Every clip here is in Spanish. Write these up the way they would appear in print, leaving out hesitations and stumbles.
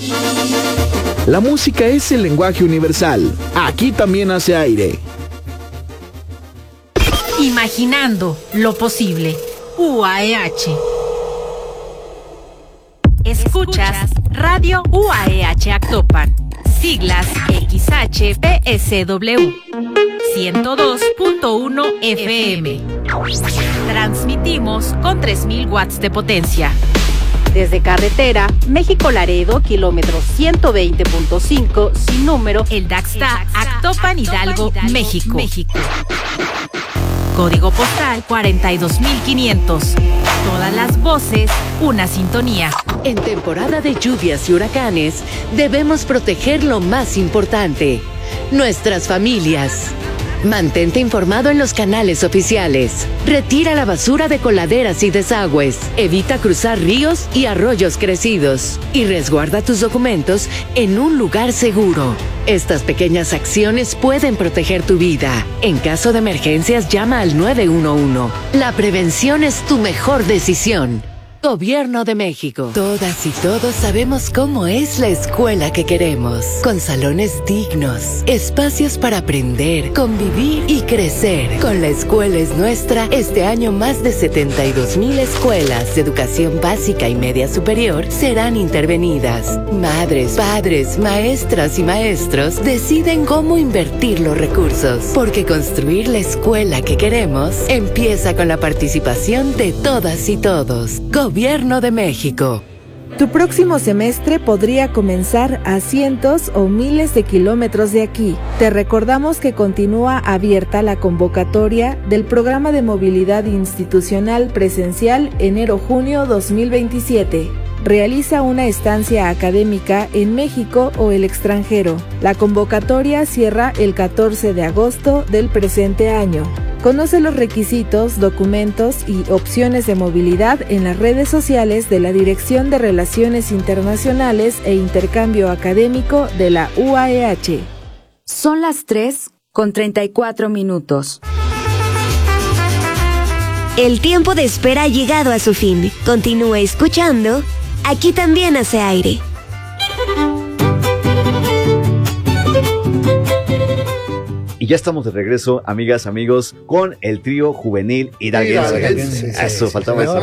La música es el lenguaje universal. Aquí también hace aire. Imaginando lo posible. UAEH. Escuchas Radio UAEH Actopan. Siglas XHPSW 102.1 FM. Transmitimos con 3000 watts de potencia. Desde carretera México-Laredo, kilómetro 120.5, sin número, el Daxta, Actopan, Hidalgo, México. Código postal 42500. Todas las voces, una sintonía. En temporada de lluvias y huracanes, debemos proteger lo más importante: nuestras familias. Mantente informado en los canales oficiales. Retira la basura de coladeras y desagües. Evita cruzar ríos y arroyos crecidos. Y resguarda tus documentos en un lugar seguro. Estas pequeñas acciones pueden proteger tu vida. En caso de emergencias, llama al 911. La prevención es tu mejor decisión. Gobierno de México. Todas y todos sabemos cómo es la escuela que queremos. Con salones dignos, espacios para aprender, convivir y crecer. Con La Escuela es Nuestra, este año más de 72,000 escuelas de educación básica y media superior serán intervenidas. Madres, padres, maestras y maestros deciden cómo invertir los recursos. Porque construir la escuela que queremos empieza con la participación de todas y todos. Gobierno de México. Tu próximo semestre podría comenzar a cientos o miles de kilómetros de aquí. Te recordamos que continúa abierta la convocatoria del Programa de Movilidad Institucional Presencial enero-junio 2027. Realiza una estancia académica en México o el extranjero. La convocatoria cierra el 14 de agosto del presente año. Conoce los requisitos, documentos y opciones de movilidad en las redes sociales de la Dirección de Relaciones Internacionales e Intercambio Académico de la UAEH. Son las 3:34. El tiempo de espera ha llegado a su fin. Continúe escuchando. Aquí también hace aire. Y ya estamos de regreso, amigas, amigos, con el trío juvenil hidalguense. Eso, faltaba eso.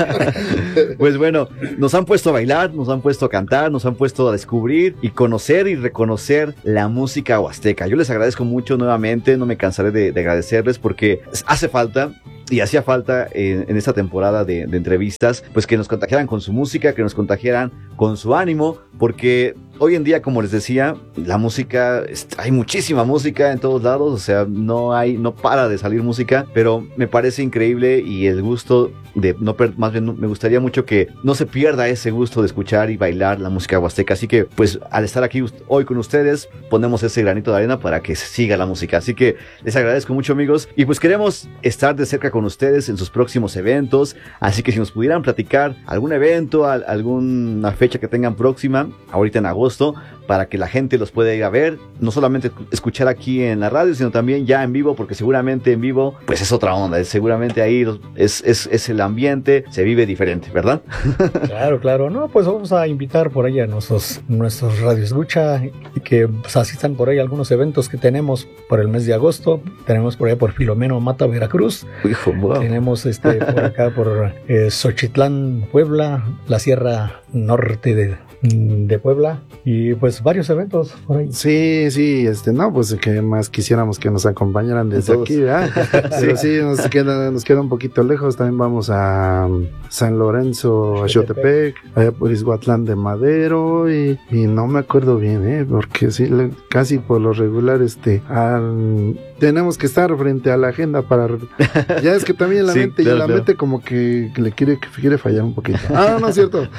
Pues bueno, nos han puesto a bailar, nos han puesto a cantar, nos han puesto a descubrir y conocer y reconocer la música huasteca. Yo les agradezco mucho nuevamente, no me cansaré de agradecerles porque hace falta. Y hacía falta en esta temporada de entrevistas, pues que nos contagiaran con su música, que nos contagiaran con su ánimo, porque hoy en día, como les decía, la música, hay muchísima música en todos lados, o sea, no para de salir música, pero me parece increíble y el gusto de, más bien me gustaría mucho que no se pierda ese gusto de escuchar y bailar la música huasteca, así que pues al estar aquí hoy con ustedes, ponemos ese granito de arena para que siga la música, así que les agradezco mucho, amigos, y pues queremos estar de cerca con ustedes en sus próximos eventos, así que si nos pudieran platicar algún evento, alguna fecha que tengan próxima, ahorita en agosto, para que la gente los pueda ir a ver, no solamente escuchar aquí en la radio, sino también ya en vivo, porque seguramente en vivo, pues es otra onda, seguramente ahí es el ambiente, se vive diferente, ¿verdad? Claro, no, pues vamos a invitar por ahí a nuestros radioescucha y que pues, asistan por ahí a algunos eventos que tenemos por el mes de agosto. Tenemos por allá por Filomeno Mata, Veracruz. Hijo, wow. Tenemos por acá por Xochitlán, Puebla, la Sierra Norte de Puebla, y pues varios eventos por ahí. Sí, no, pues que más quisiéramos que nos acompañaran desde todos aquí, ¿verdad? Pero sí, nos queda un poquito lejos. También vamos a San Lorenzo, a Xotepec, allá por Izhuatlán de Madero, y no me acuerdo bien, porque sí, casi por lo regular, tenemos que estar frente a la agenda para... Ya es que también la mente, claro, y la mente como que le quiere fallar un poquito. No es cierto.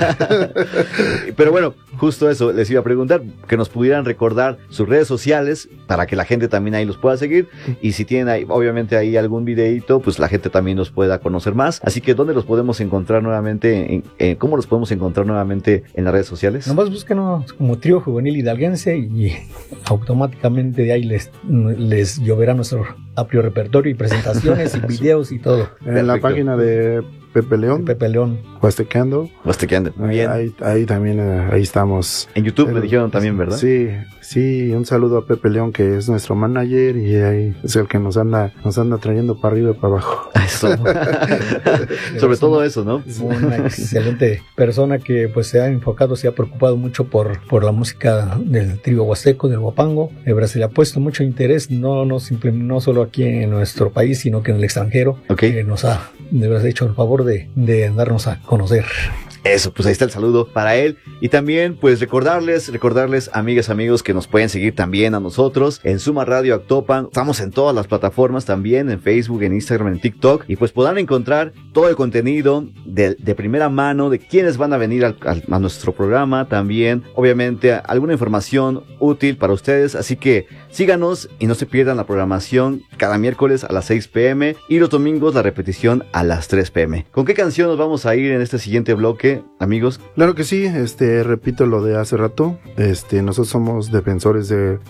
Pero bueno, justo eso les iba a preguntar, que nos pudieran recordar sus redes sociales para que la gente también ahí los pueda seguir, y si tienen ahí, obviamente ahí algún videito, pues la gente también los pueda conocer más. Así que ¿dónde los podemos encontrar nuevamente? ¿Cómo los podemos encontrar nuevamente en las redes sociales? Nomás búsquenos como Trío Juvenil Hidalguense y automáticamente de ahí les lloverá nuestro amplio repertorio y presentaciones y videos y todo. En la página de Pepe León. Pepe León. Huastequeando. Muy bien. Ahí también, ahí estamos. En YouTube me dijeron también, ¿verdad? Sí, un saludo a Pepe León, que es nuestro manager y ahí es el que nos anda trayendo para arriba y para abajo. Eso. Sobre todo eso, ¿no? Una excelente persona que pues se ha enfocado, se ha preocupado mucho por la música del trío huasteco, del huapango. Se le ha puesto mucho interés, no solo aquí en nuestro país, sino que en el extranjero. Okay. Nos ha de verdad hecho el favor de darnos a conocer. Eso, pues ahí está el saludo para él. Y también, pues recordarles, amigas, amigos, que nos pueden seguir también a nosotros en Suma Radio Actopan. Estamos en todas las plataformas también, en Facebook, en Instagram, en TikTok. Y pues podrán encontrar todo el contenido de primera mano de quienes van a venir a nuestro programa. También, obviamente, alguna información útil para ustedes. Así que síganos y no se pierdan la programación cada miércoles a las 6 p.m. y los domingos la repetición a las 3 p.m. ¿Con qué canción nos vamos a ir en este siguiente bloque, amigos? Claro que sí, repito lo de hace rato, nosotros somos defensores del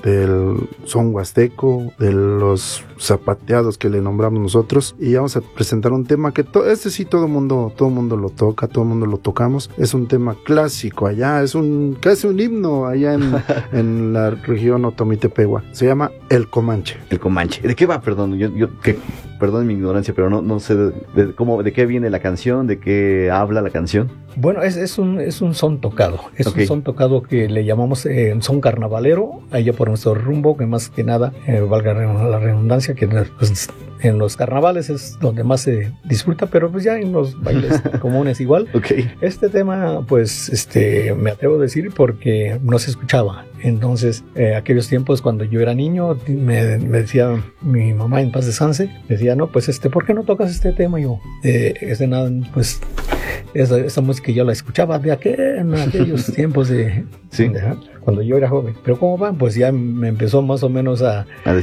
son huasteco, de los zapateados que le nombramos nosotros, y vamos a presentar un tema que sí todo el mundo lo toca, todo el mundo lo tocamos. Es un tema clásico allá, es casi un himno allá en la región Otomitepegua. Se llama El Comanche. El Comanche. ¿De qué va? Perdón, perdón mi ignorancia, pero no sé de qué viene la canción, de qué habla la canción. Bueno, es un son tocado. Un son tocado que le llamamos son carnavalero, allá por nuestro rumbo, que más que nada, valga la redundancia, que pues, en los carnavales es donde más se disfruta, pero pues ya en los bailes comunes igual. Okay. Este tema, pues, me atrevo a decir porque no se escuchaba. Entonces, aquellos tiempos cuando yo era niño, me decía mi mamá, en paz descanse, decía, no, pues, ¿por qué no tocas este tema? Y yo, nada, pues, esa música yo la escuchaba en aquellos tiempos sí. Cuando yo era joven. Pero ¿cómo van? Pues ya me empezó más o menos a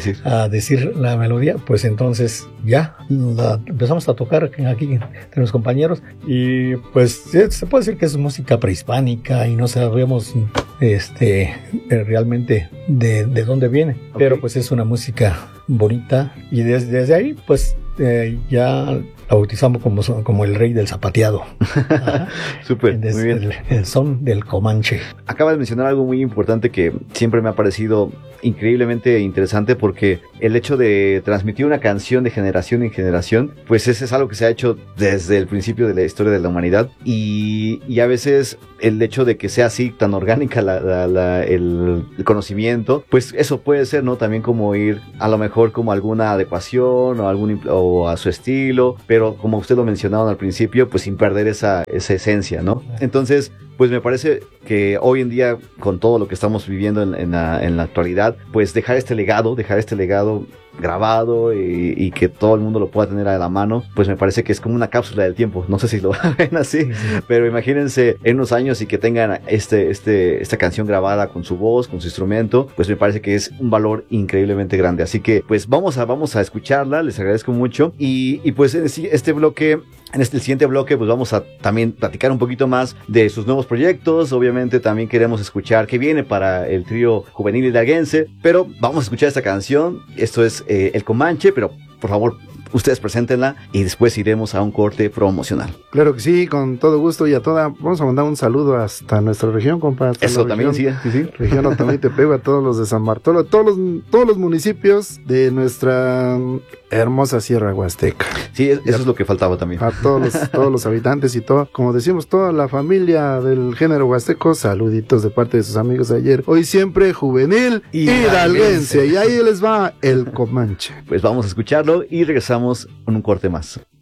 decir la melodía. Pues entonces ya empezamos a tocar aquí entre los compañeros. Y pues se puede decir que es música prehispánica y no sabemos realmente de dónde viene. Okay. Pero pues es una música bonita. Y desde ahí pues ya la bautizamos como el rey del zapateado. Súper, muy bien. El son del Comanche. Acabas de mencionar algo muy importante que siempre me ha parecido increíblemente interesante, porque el hecho de transmitir una canción de generación en generación, pues ese es algo que se ha hecho desde el principio de la historia de la humanidad, y a veces el hecho de que sea así tan orgánica el conocimiento, pues eso puede ser, ¿no? También como ir a lo mejor como alguna adecuación o a su estilo, pero como usted lo mencionaba al principio, pues sin perder esa esencia, ¿no? Entonces, pues me parece que hoy en día, con todo lo que estamos viviendo en la actualidad, pues dejar este legado grabado y que todo el mundo lo pueda tener a la mano, pues me parece que es como una cápsula del tiempo. No sé si lo ven así, pero imagínense en unos años y que tengan esta canción grabada con su voz, con su instrumento, pues me parece que es un valor increíblemente grande. Así que pues vamos a escucharla, les agradezco mucho, y pues en el siguiente bloque pues vamos a también platicar un poquito más de sus nuevos proyectos. Obviamente también queremos escuchar qué viene para el trío juvenil hidalguense, pero vamos a escuchar esta canción. Esto es El Comanche, pero por favor ustedes preséntenla y después iremos a un corte promocional. Claro que sí, con todo gusto, y vamos a mandar un saludo hasta nuestra región, compa. Eso también, sí. Región Otomitepegua, a todos los de San Bartolo, todos los municipios de nuestra hermosa Sierra Huasteca. Sí, eso es lo que faltaba también. A todos los habitantes y todo, como decimos, toda la familia del género huasteco, saluditos de parte de sus amigos de ayer, hoy siempre juvenil hidalguense. Y ahí les va El Comanche. Pues vamos a escucharlo y regresamos con un corte más.